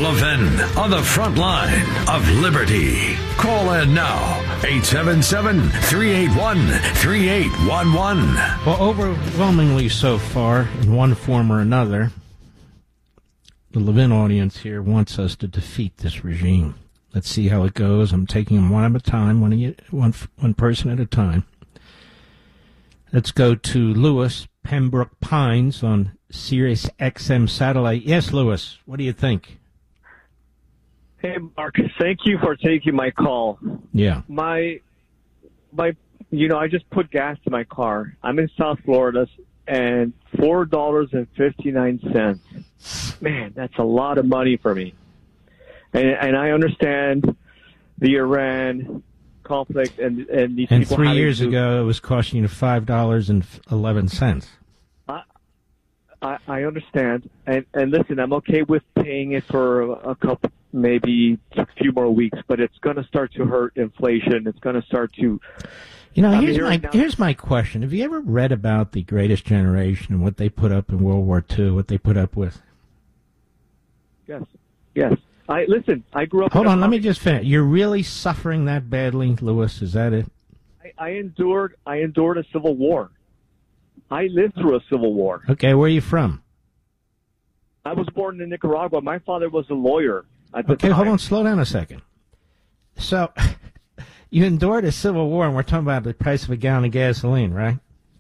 Levin on the front line of liberty. Call in now, 877-381-3811. Well, overwhelmingly so far, in one form or another, the Levin audience here wants us to defeat this regime. Let's see how it goes. I'm taking them one at a time, one person at a time. Let's go to Lewis, Pembroke Pines on Sirius XM satellite. Yes, Lewis, what do you think? Hey, Mark, thank you for taking my call. Yeah. I just put gas in my car. I'm in South Florida, and $4.59. Man, that's a lot of money for me. And I understand the Iran conflict and these and people. 3 years ago, it was costing you $5.11. I understand, and listen, I'm okay with paying it for a couple, maybe a few more weeks, but it's going to start to hurt inflation. It's going to start to. Here's my question: have you ever read about the Greatest Generation and what they put up in World War II? What they put up with? Yes. I grew up. Hold on, let me just finish. You're really suffering that badly, Lewis? Is that it? I endured a civil war. I lived through a civil war. Okay, where are you from? I was born in Nicaragua. My father was a lawyer at the time. Okay, hold on, slow down a second. So, you endured a civil war, and we're talking about the price of a gallon of gasoline, right?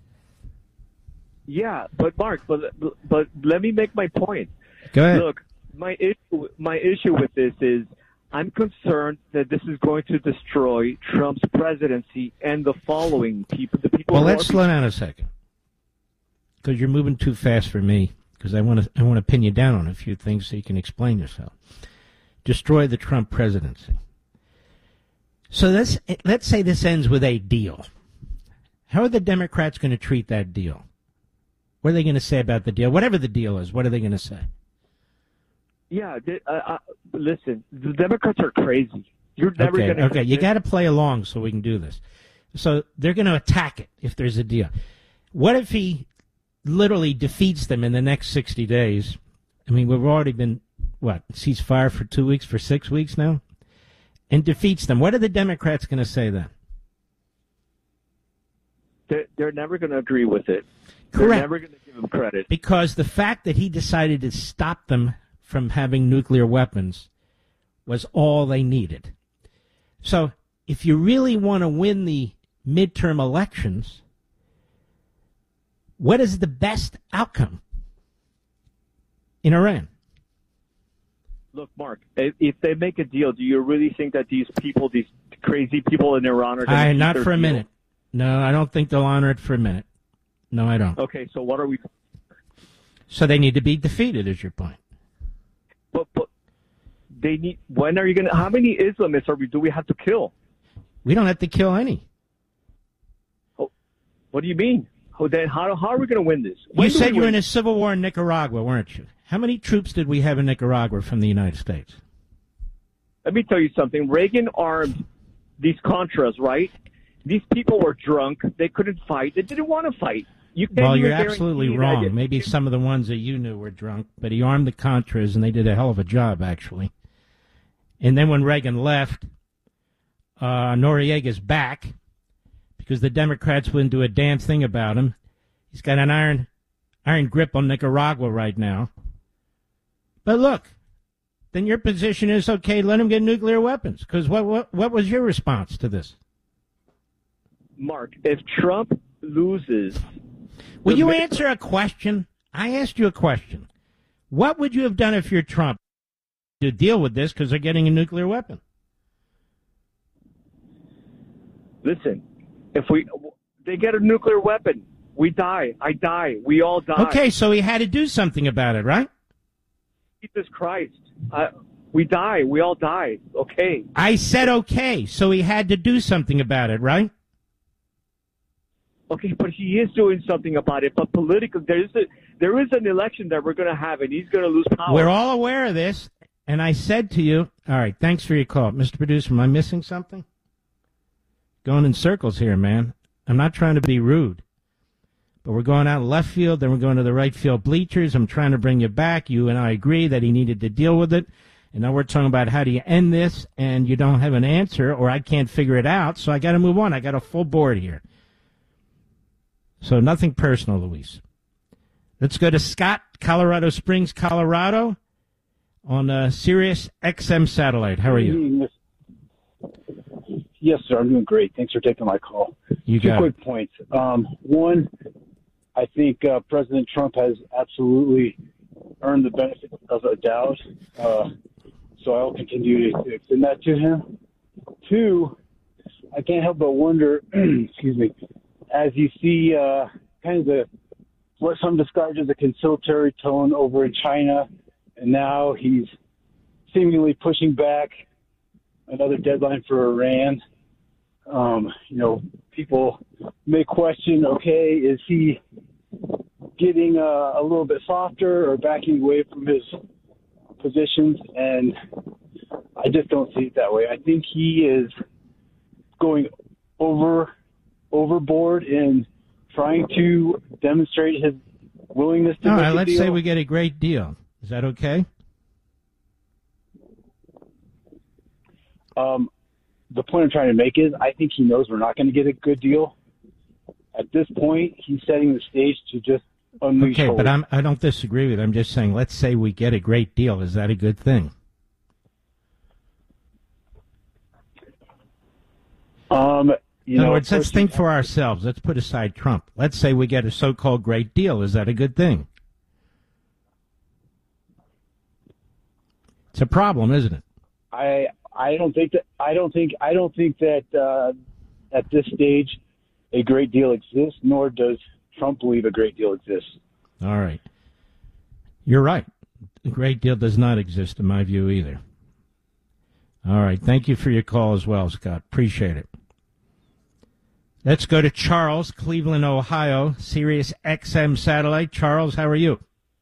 Yeah, but Mark, but let me make my point. Go ahead. Look, my issue with this is I'm concerned that this is going to destroy Trump's presidency and the following people. The people. Well, let's slow down a second, because you're moving too fast for me. Because I want to pin you down on a few things so you can explain yourself. Destroy the Trump presidency. So let's say this ends with a deal. How are the Democrats going to treat that deal? What are they going to say about the deal? Whatever the deal is, what are they going to say? Yeah, listen, the Democrats are crazy. You're never going to. Okay, you got to play along so we can do this. So they're going to attack it if there's a deal. What if he literally defeats them in the next 60 days? I mean, we've already been, ceasefire for 2 weeks, for 6 weeks now? And defeats them. What are the Democrats going to say then? They're never going to agree with it. Correct. They're never going to give him credit. Because the fact that he decided to stop them from having nuclear weapons was all they needed. So if you really want to win the midterm elections, what is the best outcome in Iran? Look, Mark, if they make a deal, do you really think that these people, these crazy people in Iran are going to keep not their for a deal? minute. No, I don't think they'll honor it for a minute. No, I don't. Okay, so what are we? So they need to be defeated, is your point. But they need. When are you going to? How many Islamists do we have to kill? We don't have to kill any. Oh, what do you mean? Then how are we going to win this? You said you were in a civil war in Nicaragua, weren't you? How many troops did we have in Nicaragua from the United States? Let me tell you something. Reagan armed these Contras, right? These people were drunk. They couldn't fight. They didn't want to fight. You're absolutely wrong. Maybe some of the ones that you knew were drunk, but he armed the Contras, and they did a hell of a job, actually. And then when Reagan left, Noriega's back because the Democrats wouldn't do a damn thing about him. He's got an iron grip on Nicaragua right now. But look, then your position is, okay, let him get nuclear weapons. Because what was your response to this? Mark, if Trump loses... Will you answer a question? I asked you a question. What would you have done if you're Trump to deal with this because they're getting a nuclear weapon? Listen, if they get a nuclear weapon, we die. I die. We all die. Okay, so he had to do something about it, right? Jesus Christ. We die. We all die. Okay. I said okay, so he had to do something about it, right? Okay, but he is doing something about it. But politically, there is an election that we're going to have, and he's going to lose power. We're all aware of this, and I said to you, all right, thanks for your call. Mr. Producer, am I missing something? Going in circles here, man. I'm not trying to be rude. But we're going out left field, then we're going to the right field bleachers. I'm trying to bring you back. You and I agree that he needed to deal with it. And now we're talking about how do you end this, and you don't have an answer, or I can't figure it out, so I got to move on. I got a full board here. So nothing personal, Luis. Let's go to Scott, Colorado Springs, Colorado, on Sirius XM satellite. How are you? Yes, sir. I'm doing great. Thanks for taking my call. You got Two quick points. One, I think President Trump has absolutely earned the benefit of a doubt, so I'll continue to extend that to him. Two, I can't help but wonder, excuse me, as you see kind of what some described as a conciliatory tone over in China, and now he's seemingly pushing back another deadline for Iran. People may question, okay, is he getting a little bit softer or backing away from his positions? And I just don't see it that way. I think he is going overboard in trying to demonstrate his willingness to All make right, a let's deal. say we get a great deal. Is that okay? The point I'm trying to make is I think he knows we're not going to get a good deal. At this point, he's setting the stage to just unleash. Okay, hope. but I don't disagree with it. I'm just saying, let's say we get a great deal. Is that a good thing? In other words, let's think for ourselves. Let's put aside Trump. Let's say we get a so-called great deal. Is that a good thing? It's a problem, isn't it? I don't think that at this stage a great deal exists, nor does Trump believe a great deal exists. All right. You're right. A great deal does not exist in my view either. All right. Thank you for your call as well, Scott. Appreciate it. Let's go to Charles, Cleveland, Ohio, Sirius XM satellite. Charles, how are you?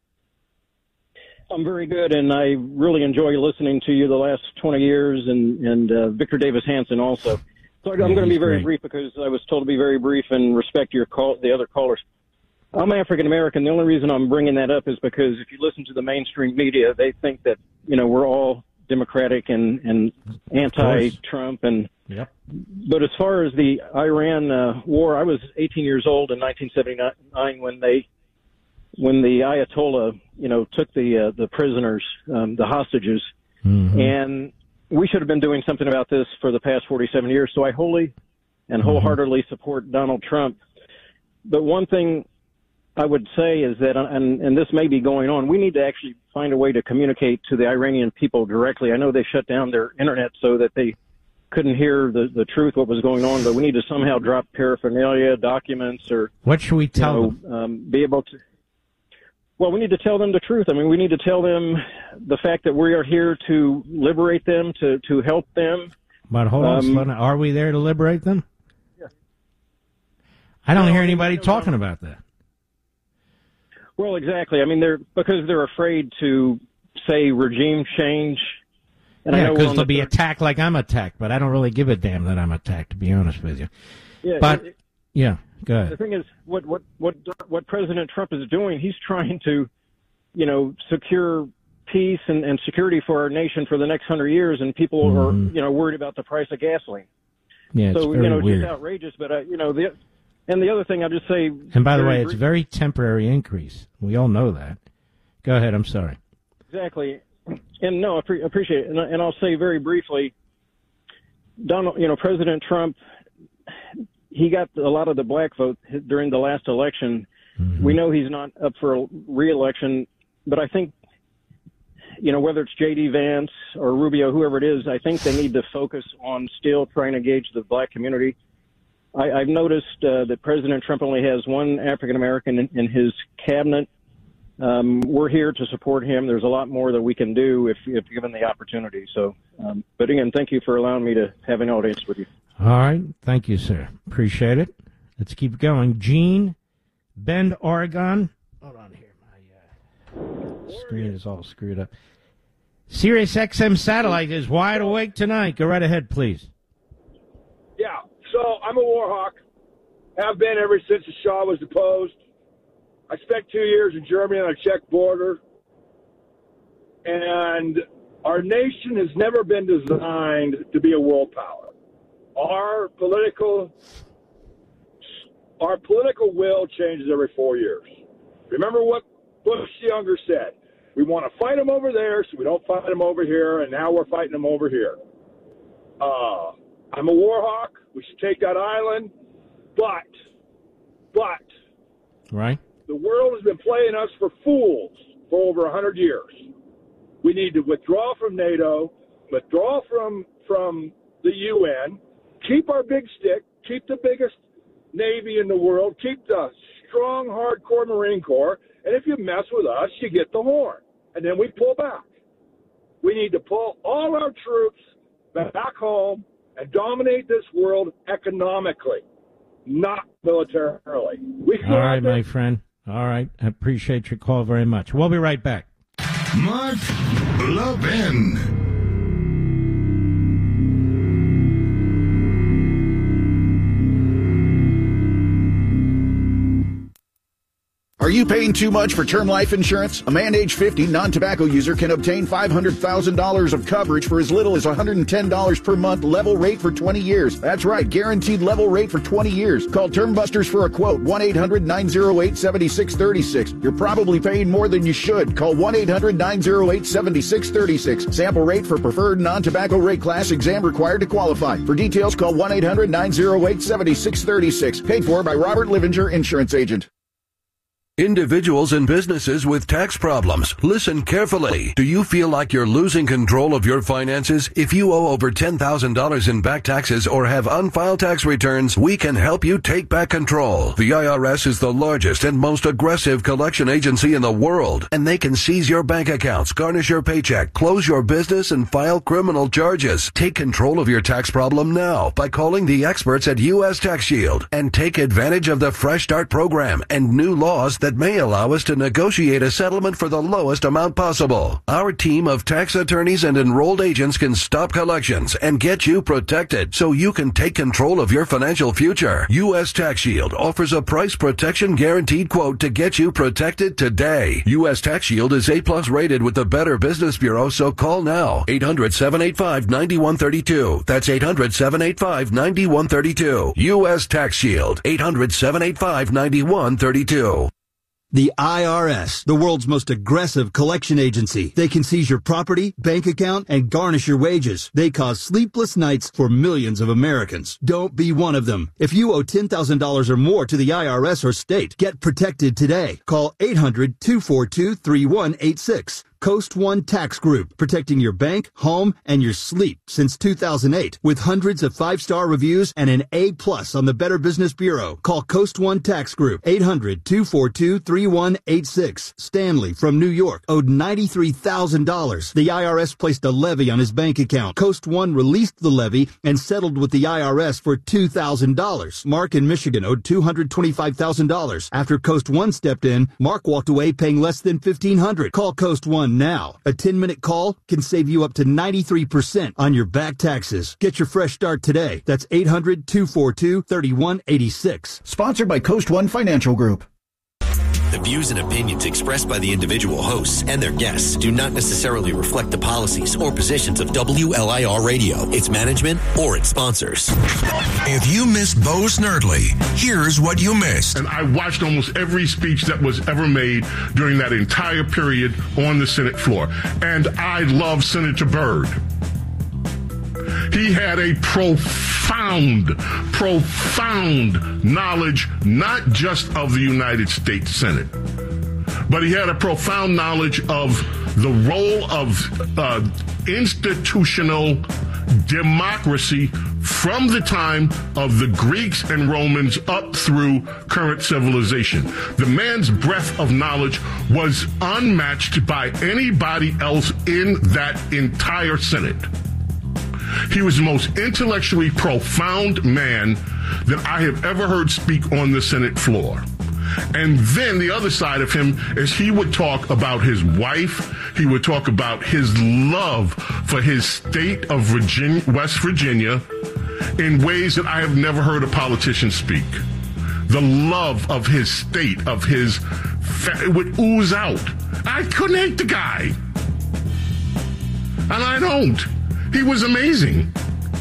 I'm very good, and I really enjoy listening to you the last 20 years, and Victor Davis Hanson also. So I'm going to be very brief because I was told to be very brief and respect your call, the other callers. I'm African American. The only reason I'm bringing that up is because if you listen to the mainstream media, they think that we're all Democratic and anti-Trump, and yep. But as far as the Iran war, I was 18 years old in 1979 when the Ayatollah, took the prisoners, the hostages, and we should have been doing something about this for the past 47 years. So I wholly and wholeheartedly support Donald Trump. But one thing I would say is that, and this may be going on, we need to actually find a way to communicate to the Iranian people directly. I know they shut down their internet so that they couldn't hear the truth, what was going on, but we need to somehow drop paraphernalia, documents, or what should we tell them? Be able to. Well, we need to tell them the truth. I mean, we need to tell them the fact that we are here to liberate them, to help them. But hold on, slow down. Are we there to liberate them? Yeah. I don't hear anybody talking about that. Well, exactly. I mean, because they're afraid to say regime change. And yeah, because they'll be attacked like I'm attacked, but I don't really give a damn that I'm attacked, to be honest with you. Yeah, but yeah, go ahead. The thing is, what President Trump is doing, he's trying to, secure peace and security for our nation for the next 100 years, and people are, worried about the price of gasoline. Yeah, so it's very weird. Just outrageous. But the other thing I'll just say. And by the way, it's a very temporary increase. We all know that. Go ahead. I'm sorry. Exactly. And no, I appreciate it. And I'll say very briefly, President Trump, he got a lot of the black vote during the last election. We know he's not up for re-election, but I think, whether it's J.D. Vance or Rubio, whoever it is, I think they need to focus on still trying to engage the black community. I've noticed that President Trump only has one African American in his cabinet. We're here to support him. There's a lot more that we can do if given the opportunity. So, but again, thank you for allowing me to have an audience with you. All right. Thank you, sir. Appreciate it. Let's keep going. Gene, Bend, Oregon. Hold on here. My screen is all screwed up. Sirius XM satellite is wide awake tonight. Go right ahead, please. Yeah. So I'm a war hawk. Have been ever since the Shah was deposed. I spent 2 years in Germany on a Czech border, and Our nation has never been designed to be a world power. Our political will changes every 4 years. Remember what Bush Younger said. We want to fight them over there, so we don't fight them over here, and now we're fighting them over here. I'm a war hawk. We should take that island, but Right. the world has been playing us for fools for over 100 years. We need to withdraw from NATO, withdraw from the UN, keep our big stick, keep the biggest Navy in the world, keep the strong, hardcore Marine Corps, and if you mess with us, you get the horn. And then we pull back. We need to pull all our troops back home and dominate this world economically, not militarily. All right, my friend. All right. I appreciate your call very much. We'll be right back. Mark Levin. Are you paying too much for term life insurance? A man age 50 non-tobacco user can obtain $500,000 of coverage for as little as $110 per month, level rate for 20 years. That's right, guaranteed level rate for 20 years. Call Term Busters for a quote, 1-800-908-7636. You're probably paying more than you should. Call 1-800-908-7636. Sample rate for preferred non-tobacco rate class, exam required to qualify. For details, call 1-800-908-7636. Paid for by Robert Livinger, Insurance Agent. Individuals and businesses with tax problems, listen carefully. Do you feel like you're losing control of your finances? If you owe over $10,000 in back taxes or have unfiled tax returns, we can help you take back control. The IRS is the largest and most aggressive collection agency in the world, and they can seize your bank accounts, garnish your paycheck, close your business, and file criminal charges. Take control of your tax problem now by calling the experts at U.S. Tax Shield and take advantage of the Fresh Start program and new laws that may allow us to negotiate a settlement for the lowest amount possible. Our team of tax attorneys and enrolled agents can stop collections and get you protected so you can take control of your financial future. U.S. Tax Shield offers a price protection guaranteed quote to get you protected today. U.S. Tax Shield is A+ rated with the Better Business Bureau, so call now. 800-785-9132. That's 800-785-9132. U.S. Tax Shield. 800-785-9132. The IRS, the world's most aggressive collection agency. They can seize your property, bank account, and garnish your wages. They cause sleepless nights for millions of Americans. Don't be one of them. If you owe $10,000 or more to the IRS or state, get protected today. Call 800-242-3186. Coast One Tax Group, protecting your bank, home, and your sleep since 2008 with hundreds of 5-star reviews and an A+ on the Better Business Bureau. Call Coast One Tax Group, 800-242-3186. Stanley from New York owed $93,000. The IRS placed a levy on his bank account. Coast One released the levy and settled with the IRS for $2,000. Mark in Michigan owed $225,000. After Coast One stepped in, Mark walked away paying less than $1,500. Call Coast One now. A 10-minute call can save you up to 93% on your back taxes. Get your fresh start today. That's 800-242-3186. Sponsored by Coast One Financial Group. The views and opinions expressed by the individual hosts and their guests do not necessarily reflect the policies or positions of WLIR Radio, its management, or its sponsors. If you missed Bo Snerdley, here's what you missed. And I watched almost every speech that was ever made during that entire period on the Senate floor. And I love Senator Byrd. He had a profound knowledge, not just of the United States Senate, but he had a profound knowledge of the role of institutional democracy from the time of the Greeks and Romans up through current civilization. The man's breadth of knowledge was unmatched by anybody else in that entire Senate. He was the most intellectually profound man that I have ever heard speak on the Senate floor. And then the other side of him is he would talk about his wife. He would talk about his love for his state of West Virginia in ways that I have never heard a politician speak. The love of his state, of his, it would ooze out. I couldn't hate the guy. And I don't. He was amazing.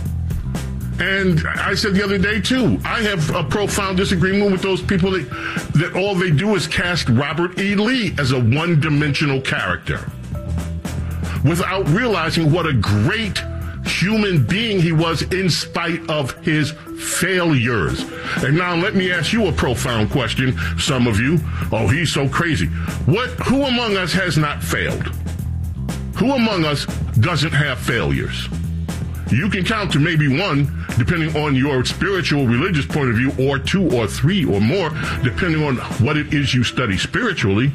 And I said the other day, too, I have a profound disagreement with those people that all they do is cast Robert E. Lee as a one-dimensional character without realizing what a great human being he was in spite of his failures. And now let me ask you a profound question, some of you. Oh, he's so crazy. Who among us has not failed? Who among us doesn't have failures? You can count to maybe one, depending on your spiritual, religious point of view, or two or three or more, depending on what it is you study spiritually.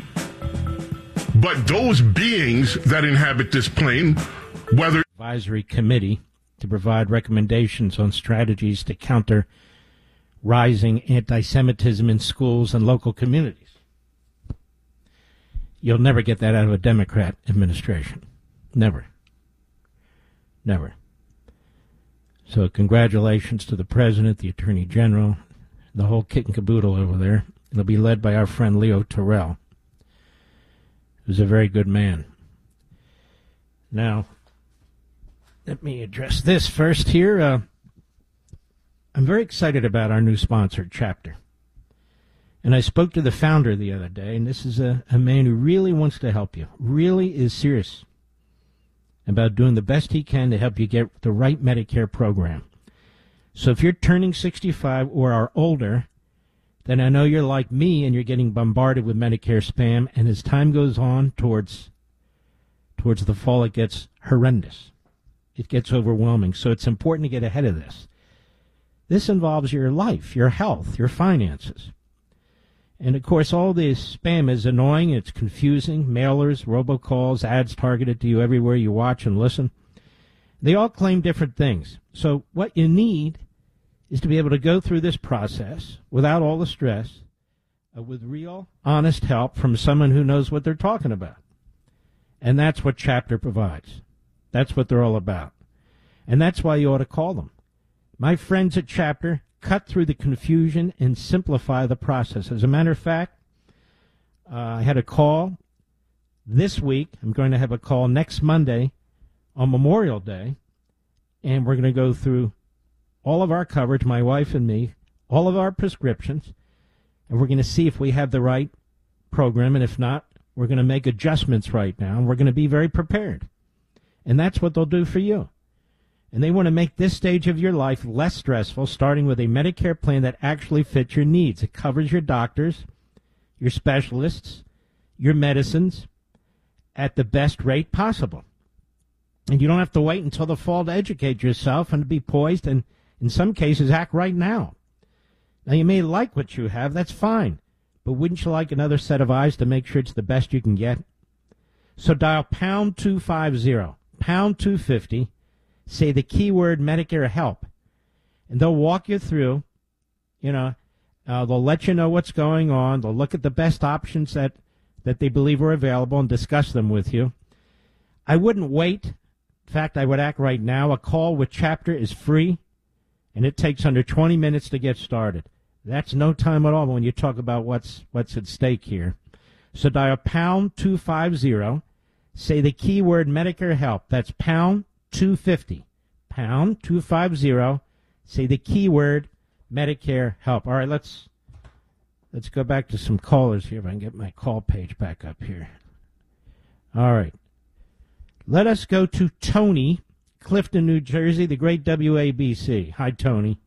But those beings that inhabit this plane, whether advisory committee to provide recommendations on strategies to counter rising anti-Semitism in schools and local communities. You'll never get that out of a Democrat administration. Never. Never. So congratulations to the president, the attorney general, the whole kit and caboodle over there. It'll be led by our friend Leo Terrell, who's a very good man. Now, let me address this first here. I'm very excited about our new sponsored chapter. And I spoke to the founder the other day, and this is a man who really wants to help you, really is serious about doing the best he can to help you get the right Medicare program. So if you're turning 65 or are older, then I know you're like me and you're getting bombarded with Medicare spam, and as time goes on towards the fall, it gets horrendous. It gets overwhelming. So it's important to get ahead of this. This involves your life, your health, your finances. And, of course, all this spam is annoying. It's confusing. Mailers, robocalls, ads targeted to you everywhere you watch and listen. They all claim different things. So what you need is to be able to go through this process without all the stress, with real, honest help from someone who knows what they're talking about. And that's what Chapter provides. That's what they're all about. And that's why you ought to call them. My friends at Chapter cut through the confusion and simplify the process. As a matter of fact, I had a call this week. I'm going to have a call next Monday on Memorial Day, and we're going to go through all of our coverage, my wife and me, all of our prescriptions, and we're going to see if we have the right program, and if not, we're going to make adjustments right now, and we're going to be very prepared. And that's what they'll do for you. And they want to make this stage of your life less stressful, starting with a Medicare plan that actually fits your needs. It covers your doctors, your specialists, your medicines at the best rate possible. And you don't have to wait until the fall to educate yourself and to be poised and, in some cases, act right now. Now, you may like what you have. That's fine. But wouldn't you like another set of eyes to make sure it's the best you can get? So dial pound 250, pound 250. Say the keyword Medicare help, and they'll walk you through, they'll let you know what's going on. They'll look at the best options that they believe are available and discuss them with you. I wouldn't wait. In fact, I would act right now. A call with Chapter is free, and it takes under 20 minutes to get started. That's no time at all when you talk about what's at stake here. So dial pound 250. Say the keyword Medicare help. That's pound 250, pound 250. Say the keyword Medicare help. All right, let's go back to some callers here. If I can get my call page back up here. All right, let us go to Tony, Clifton, New Jersey, the great WABC. Hi, Tony.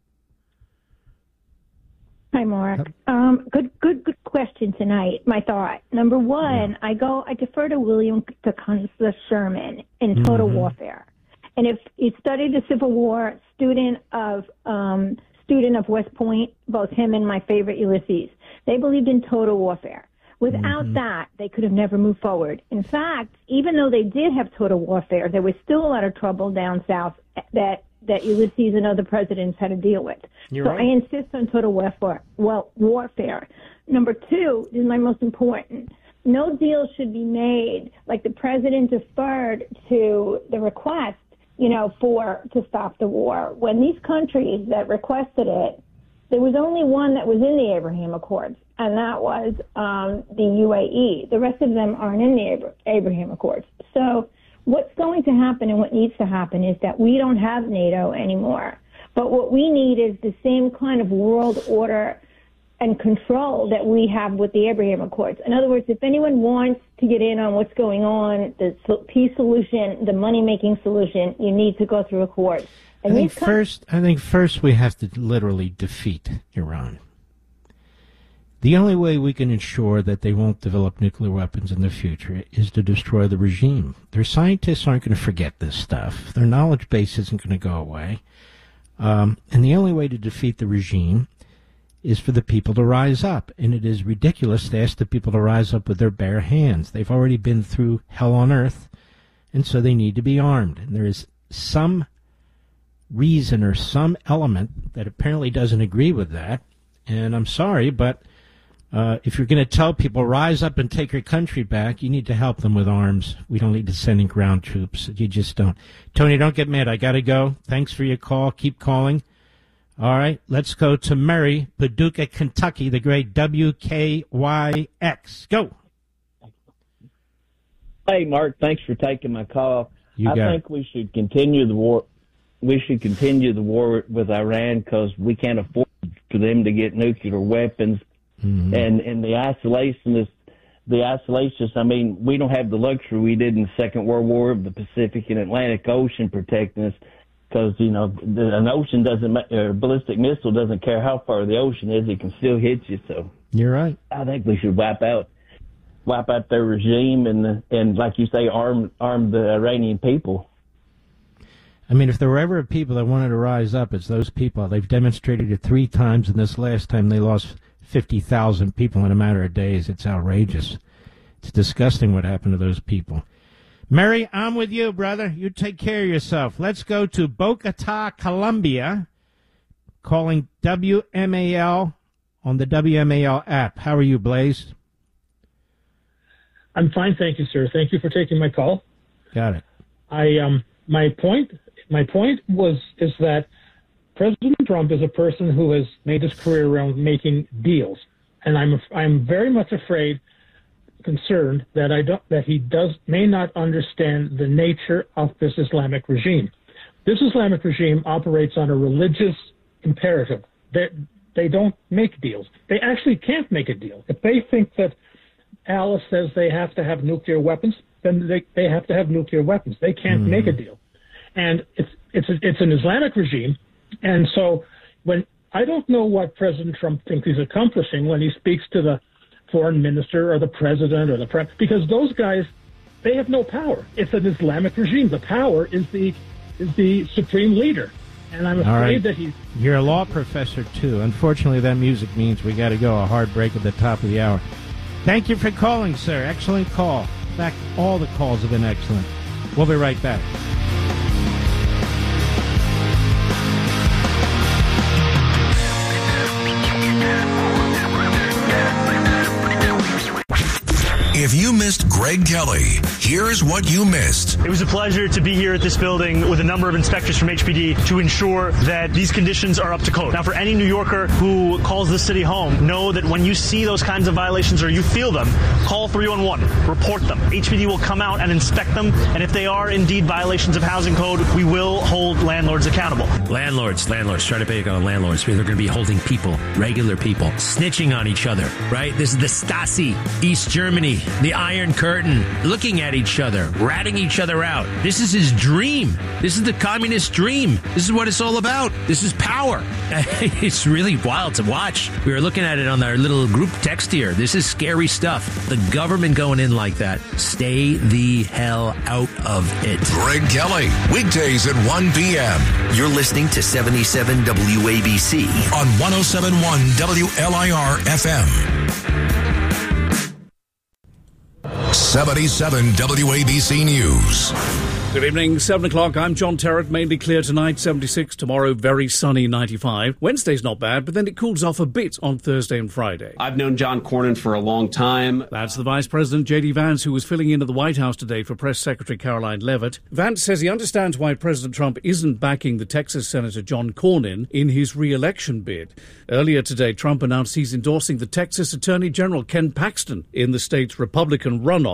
Hi, Mark. Good question tonight. My thought. Number one, I defer to William Tecumseh Sherman in Total Warfare. And if you studied the Civil War, student of West Point, both him and my favorite Ulysses, they believed in total warfare. Without that, they could have never moved forward. In fact, even though they did have total warfare, there was still a lot of trouble down south that Ulysses and other presidents had to deal with. You're so right. I insist on total warfare. Warfare. Number two is my most important. No deal should be made like the president deferred to the request, to stop the war. When these countries that requested it, there was only one that was in the Abraham Accords, and that was the UAE. The rest of them aren't in the Abraham Accords. So what's going to happen and what needs to happen is that we don't have NATO anymore. But what we need is the same kind of world order and control that we have with the Abraham Accords. In other words, if anyone wants to get in on what's going on, the peace solution, the money-making solution, you need to go through accords. And I think first we have to literally defeat Iran. The only way we can ensure that they won't develop nuclear weapons in the future is to destroy the regime. Their scientists aren't going to forget this stuff. Their knowledge base isn't going to go away. And the only way to defeat the regime is for the people to rise up. And it is ridiculous to ask the people to rise up with their bare hands. They've already been through hell on earth, and so they need to be armed. And there is some reason or some element that apparently doesn't agree with that. And I'm sorry, but if you're going to tell people, rise up and take your country back, you need to help them with arms. We don't need to send in ground troops. You just don't. Tony, don't get mad. I got to go. Thanks for your call. Keep calling. All right, let's go to Mary, Paducah, Kentucky, the great WKYX. Go. Hey, Mark, thanks for taking my call. I think we should continue the war. We should continue the war with Iran because we can't afford for them to get nuclear weapons. Mm-hmm. And the isolationists, I mean, we don't have the luxury we did in the Second World War of the Pacific and Atlantic Ocean protecting us. Because, you know, an ocean a ballistic missile doesn't care how far the ocean is, it can still hit you. So you're right. I think we should wipe out their regime and like you say, arm the Iranian people. I mean, if there were ever people that wanted to rise up, it's those people. They've demonstrated it 3 times, and this last time they lost 50,000 people in a matter of days. It's outrageous. It's disgusting what happened to those people. Mary, I'm with you, brother. You take care of yourself. Let's go to Bogota, Colombia, calling WMAL on the WMAL app. How are you, Blaze? I'm fine, thank you, sir. Thank you for taking my call. Got it. My point is that President Trump is a person who has made his career around making deals, and I'm very much concerned that he may not understand the nature of this Islamic regime. This Islamic regime operates on a religious imperative. They don't make deals. They actually can't make a deal. If they think that Allah says they have to have nuclear weapons, then they have to have nuclear weapons. They can't make a deal. And it's an Islamic regime, and so I don't know what President Trump thinks he's accomplishing when he speaks to the foreign minister or the president or because those guys, they have no power. It's an Islamic regime. The power is the supreme leader, and I'm afraid that he's. You're a law professor too. Unfortunately, that music means we got to go. A hard break at the top of the hour. Thank you for calling, sir. Excellent call. In fact, all the calls have been excellent. We'll be right back. If you missed Greg Kelly, here's what you missed. It was a pleasure to be here at this building with a number of inspectors from HPD to ensure that these conditions are up to code. Now, for any New Yorker who calls this city home, know that when you see those kinds of violations or you feel them, call 311, report them. HPD will come out and inspect them, and if they are indeed violations of housing code, we will hold landlords accountable. Landlords, try to pick on landlords because they're going to be holding people, regular people, snitching on each other, right? This is the Stasi, East Germany, the Iron Curtain, looking at each other, ratting each other out. This is his dream. This is the communist dream. This is what it's all about. This is power. It's really wild to watch. We were looking at it on our little group text here. This is scary stuff. The government going in like that. Stay the hell out of it. Greg Kelly, weekdays at 1 p.m. You're listening to 77 WABC on 107.1 WLIR FM. 77 WABC News. Good evening, 7 o'clock. I'm John Terrett. Mainly clear tonight, 76. Tomorrow, very sunny, 95. Wednesday's not bad, but then it cools off a bit on Thursday and Friday. I've known John Cornyn for a long time. That's the Vice President, J.D. Vance, who was filling in at the White House today for Press Secretary Caroline Leavitt. Vance says he understands why President Trump isn't backing the Texas Senator John Cornyn in his re-election bid. Earlier today, Trump announced he's endorsing the Texas Attorney General Ken Paxton in the state's Republican runoff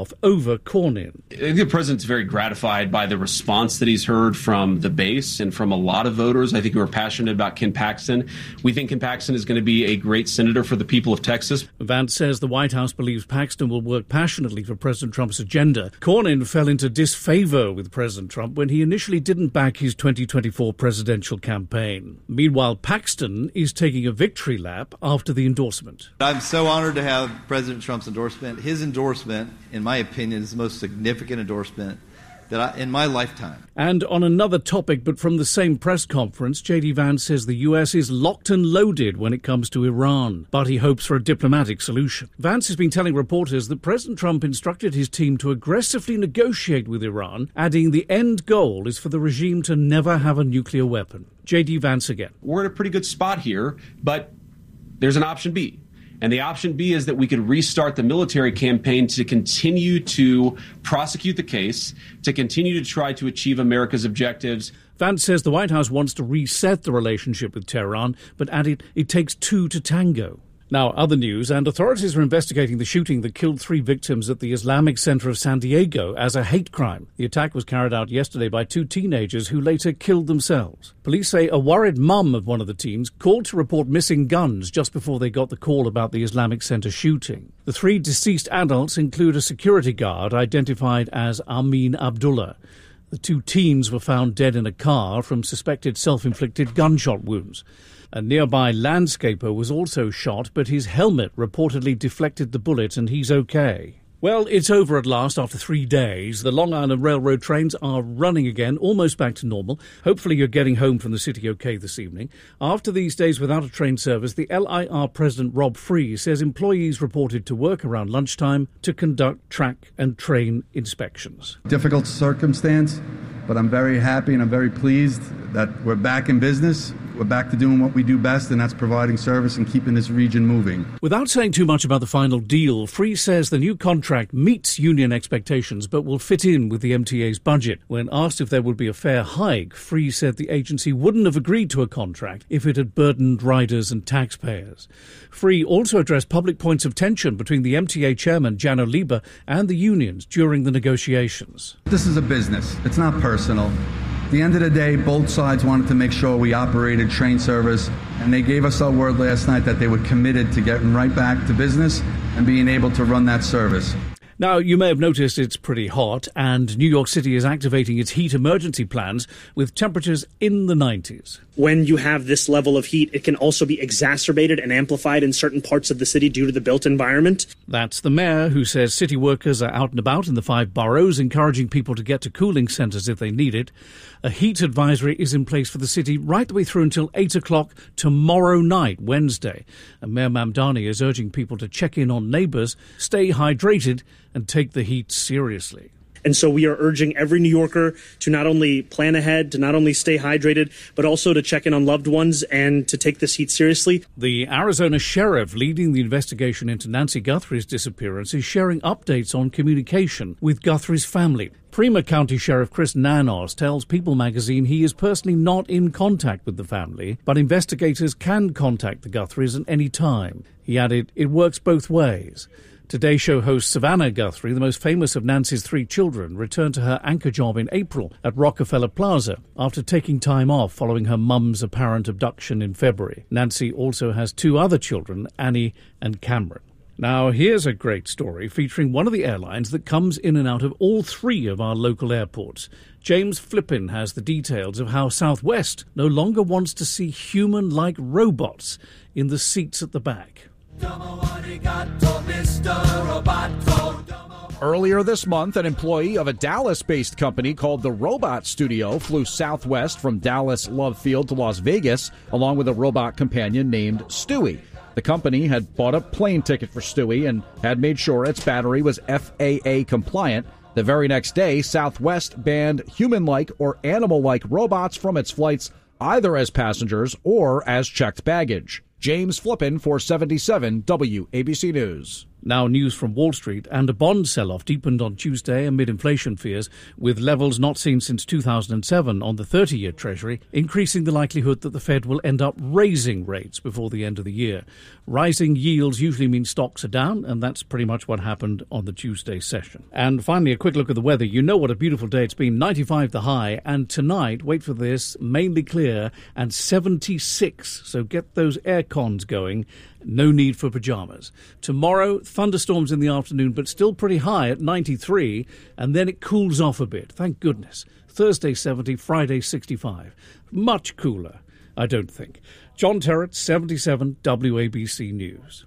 standoff over Cornyn. I think the president's very gratified by the response that he's heard from the base and from a lot of voters, I think, who are passionate about Ken Paxton. We think Ken Paxton is going to be a great senator for the people of Texas. Vance says the White House believes Paxton will work passionately for President Trump's agenda. Cornyn fell into disfavor with President Trump when he initially didn't back his 2024 presidential campaign. Meanwhile, Paxton is taking a victory lap after the endorsement. I'm so honored to have President Trump's endorsement. His endorsement, in my opinion, is the most significant endorsement in my lifetime. And on another topic, but from the same press conference, J.D. Vance says the U.S. is locked and loaded when it comes to Iran, but he hopes for a diplomatic solution. Vance has been telling reporters that President Trump instructed his team to aggressively negotiate with Iran, adding the end goal is for the regime to never have a nuclear weapon. J.D. Vance again. We're in a pretty good spot here, but there's an option B. And the option B is that we could restart the military campaign to continue to prosecute the case, to continue to try to achieve America's objectives. Vance says the White House wants to reset the relationship with Tehran, but added it takes two to tango. Now, other news, and authorities are investigating the shooting that killed 3 victims at the Islamic Center of San Diego as a hate crime. The attack was carried out yesterday by 2 teenagers who later killed themselves. Police say a worried mum of one of the teens called to report missing guns just before they got the call about the Islamic Center shooting. The 3 deceased adults include a security guard identified as Amin Abdullah. The 2 teens were found dead in a car from suspected self-inflicted gunshot wounds. A nearby landscaper was also shot, but his helmet reportedly deflected the bullet and he's okay. Well, it's over at last after 3 days. The Long Island Railroad trains are running again, almost back to normal. Hopefully you're getting home from the city okay this evening. After these days without a train service, the LIR president Rob Free says employees reported to work around lunchtime to conduct track and train inspections. Difficult circumstance, but I'm very happy and I'm very pleased that we're back in business. We're back to doing what we do best, and that's providing service and keeping this region moving. Without saying too much about the final deal, Free says the new contract meets union expectations but will fit in with the MTA's budget. When asked if there would be a fair hike, Free said the agency wouldn't have agreed to a contract if it had burdened riders and taxpayers. Free also addressed public points of tension between the MTA chairman, Janno Lieber, and the unions during the negotiations. This is a business. It's not personal. At the end of the day, both sides wanted to make sure we operated train service, and they gave us our word last night that they were committed to getting right back to business and being able to run that service. Now, you may have noticed it's pretty hot, and New York City is activating its heat emergency plans with temperatures in the 90s. When you have this level of heat, it can also be exacerbated and amplified in certain parts of the city due to the built environment. That's the mayor, who says city workers are out and about in the 5 boroughs, encouraging people to get to cooling centres if they need it. A heat advisory is in place for the city right the way through until 8 o'clock tomorrow night, Wednesday. And Mayor Mamdani is urging people to check in on neighbours, stay hydrated, and take the heat seriously. And so we are urging every New Yorker to not only plan ahead, to not only stay hydrated, but also to check in on loved ones and to take this heat seriously. The Arizona sheriff leading the investigation into Nancy Guthrie's disappearance is sharing updates on communication with Guthrie's family. Prima County Sheriff Chris Nanos tells People magazine he is personally not in contact with the family, but investigators can contact the Guthries at any time. He added, it works both ways. Today Show host Savannah Guthrie, the most famous of Nancy's 3 children, returned to her anchor job in April at Rockefeller Plaza after taking time off following her mum's apparent abduction in February. Nancy also has 2 other children, Annie and Cameron. Now, here's a great story featuring one of the airlines that comes in and out of all 3 of our local airports. James Flippin has the details of how Southwest no longer wants to see human-like robots in the seats at the back. Earlier this month, an employee of a Dallas-based company called the Robot Studio flew Southwest from Dallas Love Field to Las Vegas, along with a robot companion named Stewie. The company had bought a plane ticket for Stewie and had made sure its battery was FAA compliant. The very next day, Southwest banned human-like or animal-like robots from its flights, either as passengers or as checked baggage. James Flippin for 77 WABC News. Now news from Wall Street, and a bond sell-off deepened on Tuesday amid inflation fears, with levels not seen since 2007 on the 30-year Treasury, increasing the likelihood that the Fed will end up raising rates before the end of the year. Rising yields usually mean stocks are down, and that's pretty much what happened on the Tuesday session. And finally, a quick look at the weather. You know what a beautiful day it's been. 95 the high, and tonight, wait for this, mainly clear and 76. So get those air cons going. No need for pyjamas. Tomorrow, thunderstorms in the afternoon, but still pretty high at 93, and then it cools off a bit. Thank goodness. Thursday 70, Friday 65. Much cooler, I don't think. John Terrett, 77 WABC News.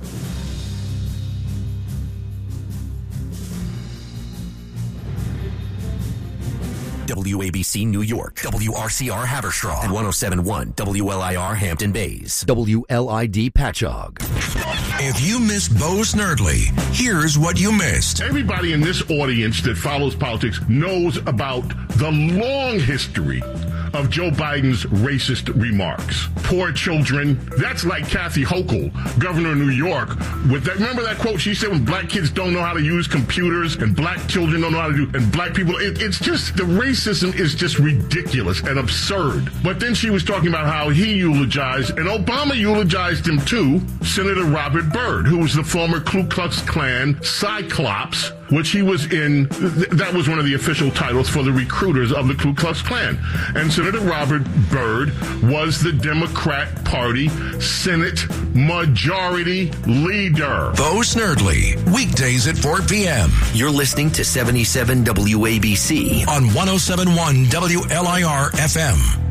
WABC New York, WRCR Haverstraw, and 107.1 WLIR Hampton Bays, WLID Patchogue. If you missed Bo Snerdley, here's what you missed. Everybody in this audience that follows politics knows about the long history of Joe Biden's racist remarks. Poor children. That's like Kathy Hochul, governor of New York, with that. Remember that quote she said when black kids don't know how to use computers and black children don't know how to do, and black people, it's just, the racism is just ridiculous and absurd. But then she was talking about how he eulogized, and Obama eulogized him too, Senator Robert Byrd, who was the former Ku Klux Klan Cyclops, which he was in. That was one of the official titles for the recruiters of the Ku Klux Klan. And Senator Robert Byrd was the Democrat Party Senate Majority Leader. Bo Snerdley, weekdays at 4 p.m. You're listening to 77 WABC on 107.1 WLIR FM.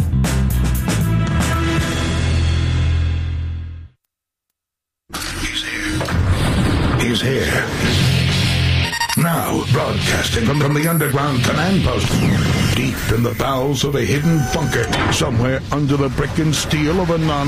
He's here. Now, broadcasting from the underground command post, deep in the bowels of a hidden bunker, somewhere under the brick and steel of a